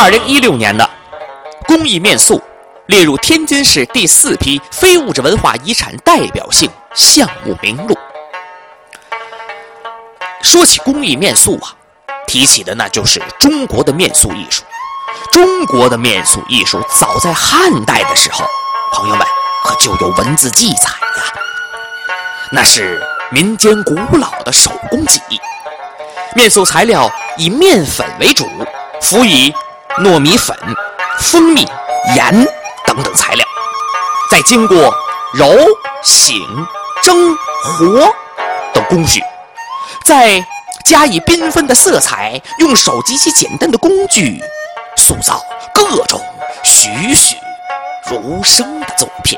2016年的工艺面塑列入天津市第4批非物质文化遗产代表性项目名录。说起工艺面塑啊，提起的那就是中国的面塑艺术。中国的面塑艺术早在汉代的时候，朋友们可就有文字记载呀。那是民间古老的手工技艺。面塑材料以面粉为主，辅以糯米粉、蜂蜜、盐等等材料，再经过揉、醒、蒸、和等工序，再加以缤纷的色彩，用手极其简单的工具塑造各种栩栩如生的作品。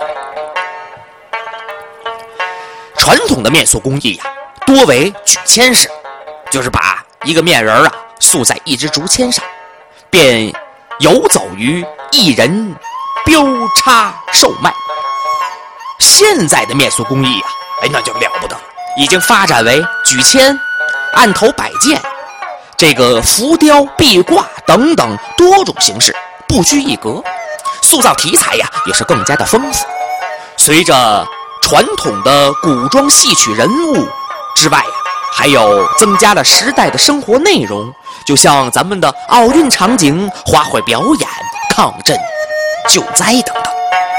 传统的面塑工艺多为举铅式，就是把一个面人塑在一支竹签上，便游走于一人标叉售卖。现在的面塑工艺那就了不得了，已经发展为举签、案头摆件、这个浮雕、壁挂等等多种形式，不拘一格。塑造题材也是更加的丰富。随着传统的古装戏曲人物之外还有增加了时代的生活内容，就像咱们的奥运场景、花卉表演、抗震救灾等等。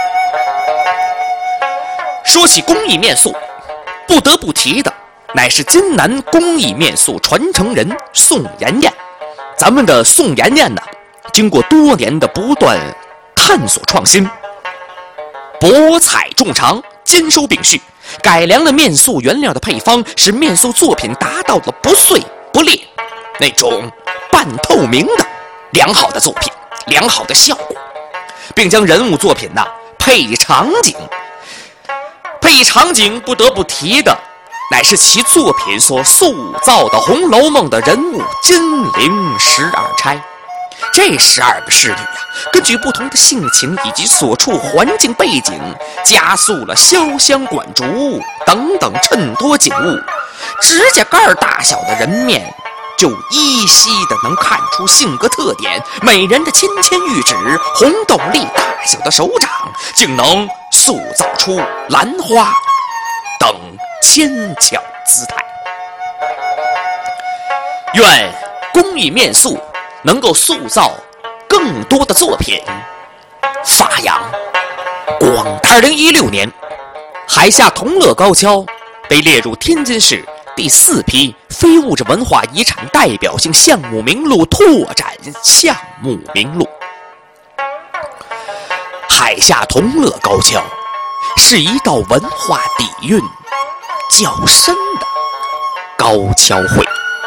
说起工艺面塑，不得不提的乃是津南工艺面塑传承人宋妍妍。咱们的宋妍妍经过多年的不断探索创新，博采众长，兼收并蓄，改良了面塑原料的配方，使面塑作品达到了不碎不裂那种半透明的良好的作品，良好的效果，并将人物作品配以场景。配以场景不得不提的乃是其作品所塑造的《红楼梦》的人物金陵12钗。这12个仕女根据不同的性情以及所处环境背景，加塑了潇湘管竹等等衬托景物，指甲盖大小的人面就依稀的能看出性格特点，美人的纤纤玉指、红豆粒大小的手掌，竟能塑造出兰花等纤巧姿态。愿工艺面塑能够塑造更多的作品，发扬光大。2016年，海下同乐高跷被列入天津市第4批非物质文化遗产代表性项目名录拓展项目名录。海下同乐高跷是一道文化底蕴较深的高跷会。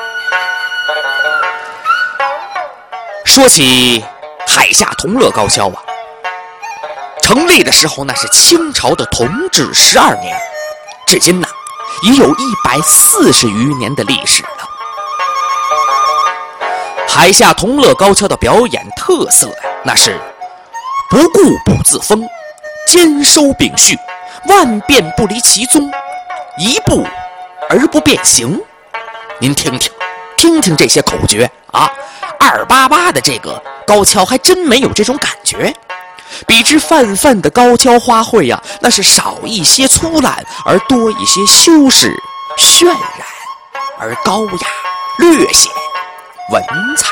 说起海下同乐高跷成立的时候那是清朝的同治12年，至今已有140余年的历史了。海下同乐高跷的表演特色那是不固不自封，兼收并蓄，万变不离其宗，一步而不变形。您听听这些口诀288的这个高跷还真没有这种感觉。比之泛泛的高跷花卉那是少一些粗烂，而多一些修饰，渲染而高雅，略显文采。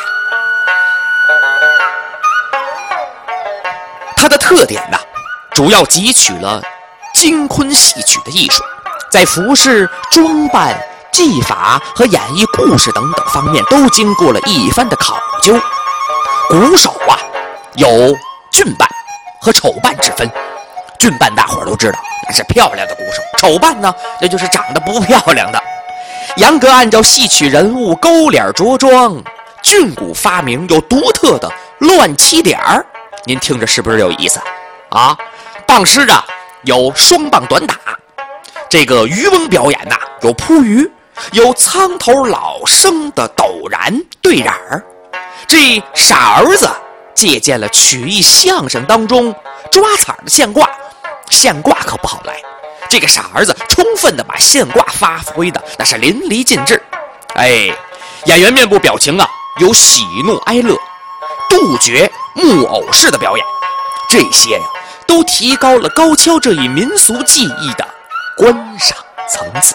它的特点主要汲取了京昆戏曲的艺术，在服饰、装扮、技法和演绎故事等等方面都经过了一番的考究。鼓手有俊扮和丑扮之分。俊扮大伙儿都知道那是漂亮的鼓手，丑扮那就是长得不漂亮的。严格按照戏曲人物勾脸着装，俊鼓发明有独特的乱七点儿。您听着是不是有意思棒师有双棒短打，这个渔翁表演有扑鱼，有苍头老生的陡然对染儿。这傻儿子借鉴了曲艺相声当中抓彩的现挂，现挂可不好来，这个傻儿子充分的把现挂发挥的那是淋漓尽致。演员面部表情有喜怒哀乐， 杜绝木偶式的表演，这些呀，都提高了高跷这一民俗技艺的观赏层次。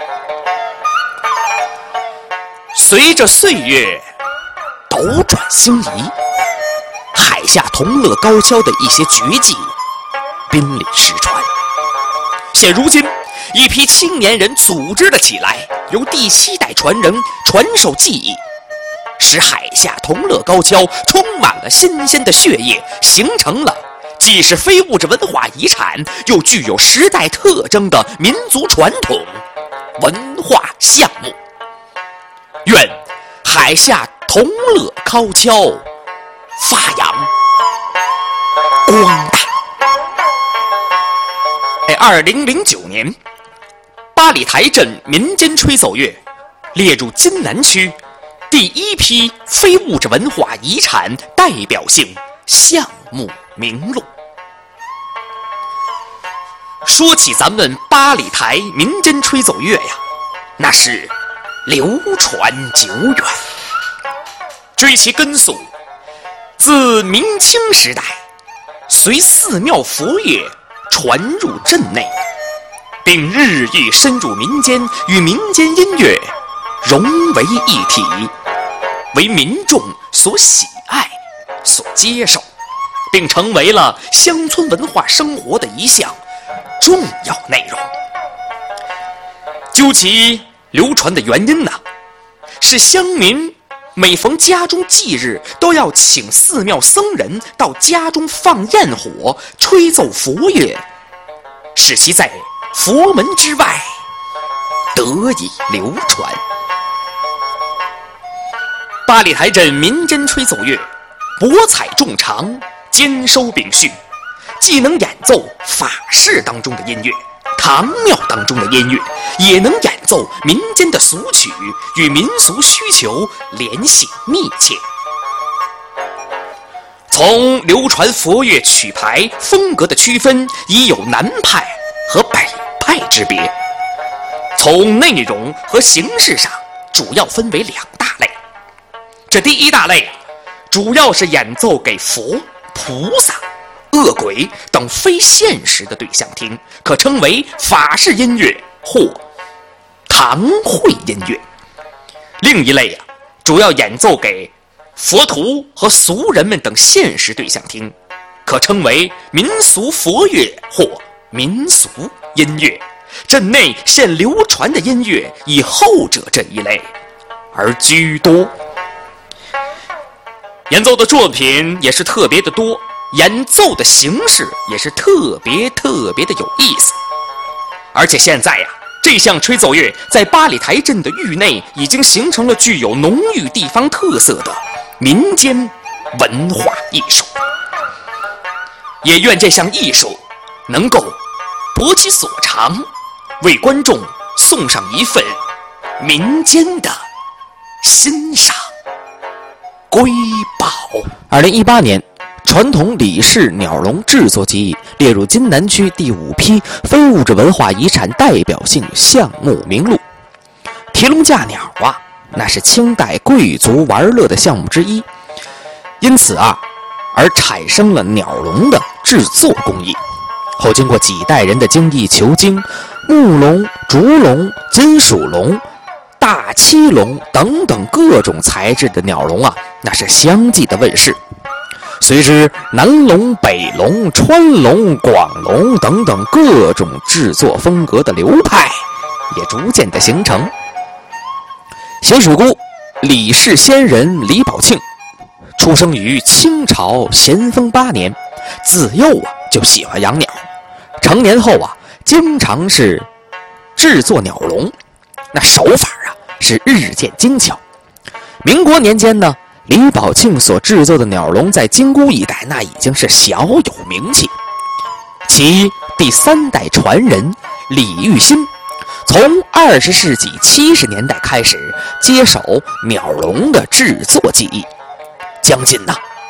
随着岁月斗转星移，海下同乐高跷的一些绝技濒临失传。现如今，一批青年人组织了起来，由第7代传人传授技艺，使海下同乐高跷充满了新鲜的血液，形成了既是非物质文化遗产，又具有时代特征的民族传统文化项目。愿海下同乐高跷发扬光大。2009年，八里台镇民间吹奏乐列入津南区第1批非物质文化遗产代表性项目名录。说起咱们八里台民间吹奏乐呀，那是流传久远，追其根溯，自明清时代，随寺庙佛乐传入镇内，并日益深入民间，与民间音乐融为一体，为民众所喜爱、所接受，并成为了乡村文化生活的一项重要内容。究其流传的原因呢，是乡民每逢家中忌日，都要请寺庙僧人到家中放焰火，吹奏佛乐，使其在佛门之外得以流传。八里台镇民间吹奏乐博采众长，兼收并蓄，既能演奏法事当中的音乐、堂庙当中的音乐，也能演奏民间的俗曲，与民俗需求联系密切。从流传佛乐曲牌风格的区分，已有南派和北派之别。从内容和形式上，主要分为2大类。这第1大类主要是演奏给佛、菩萨、恶鬼等非现实的对象听，可称为法事音乐或堂会音乐。另一类主要演奏给佛徒和俗人们等现实对象听，可称为民俗佛乐或民俗音乐。镇内现流传的音乐以后者这一类而居多。演奏的作品也是特别的多，演奏的形式也是特别的有意思。而且现在这项吹奏乐在八里台镇的域内已经形成了具有浓郁地方特色的民间文化艺术。也愿这项艺术能够博其所长，为观众送上一份民间的欣赏瑰宝。2018年，传统李氏鸟笼制作技艺列入津南区第5批非物质文化遗产代表性项目名录。提笼架鸟那是清代贵族玩乐的项目之一，因此而产生了鸟笼的制作工艺。后经过几代人的精益求精，木笼、竹笼、金属笼、大漆笼等等各种材质的鸟笼那是相继的问世。随之南笼、北笼、川笼、广笼等等各种制作风格的流派也逐渐的形成。先蜀姑李氏仙人李宝庆出生于清朝咸丰8年，自幼就喜欢养鸟，成年后经常是制作鸟笼，那手法是日渐精巧。民国年间呢，李宝庆所制作的鸟笼在金姑一带那已经是小有名气。其第3代传人李玉新从20世纪70年代开始接手鸟笼的制作技艺，将近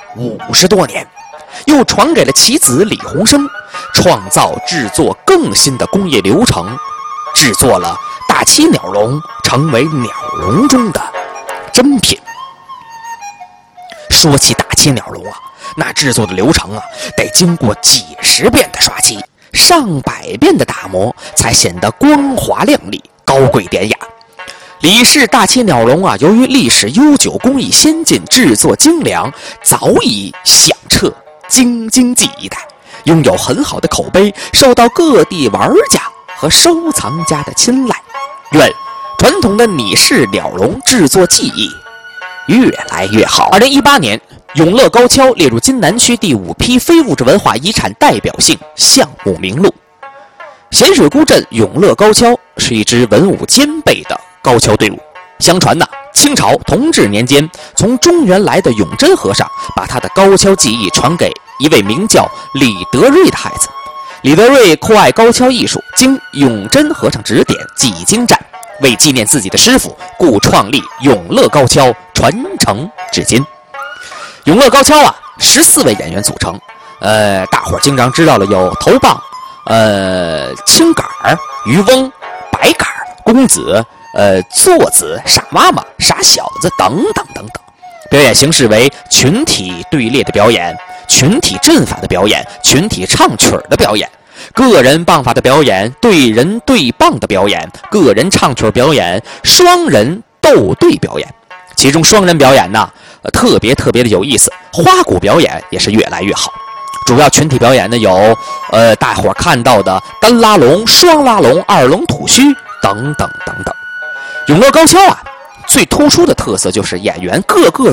50多年，又传给了其子李洪生，创造制作更新的工业流程，制作了大漆鸟笼，成为鸟笼中的珍品。 说起大切鸟笼啊，那制作的流程啊，得经过几十遍的刷漆，上百遍的打磨，才显得光滑亮丽、高贵典雅。李氏大切鸟笼啊，由于历史悠久、工艺先进、制作精良，早已响彻京津冀一带，拥有很好的口碑，受到各地玩家和收藏家的青睐。愿传统的拟式鸟笼制作技艺越来越好。2018年，永乐高跷列入津南区第5批非物质文化遗产代表性项目名录。咸水沽镇永乐高跷是一支文武兼备的高跷队伍。相传清朝同治年间，从中原来的永贞和尚把他的高跷技艺传给一位名叫李德瑞的孩子。李德瑞酷爱高跷艺术，经永贞和尚指点，技艺精湛。为纪念自己的师傅，故创立永乐高跷，传承至今。永乐高跷14位演员组成，大伙儿经常知道了有头棒、青杆儿、渔翁、白杆儿、公子、座子、傻妈妈、傻小子等等等等。表演形式为群体队列的表演、群体阵法的表演、群体唱曲的表演、个人棒法的表演、对人对棒的表演、个人唱曲表演、双人斗对表演。其中双人表演特别的有意思，花鼓表演也是越来越好。主要群体表演呢有大伙看到的单拉龙、双拉龙、二龙吐须等等等等。永乐高跷最突出的特色就是演员个个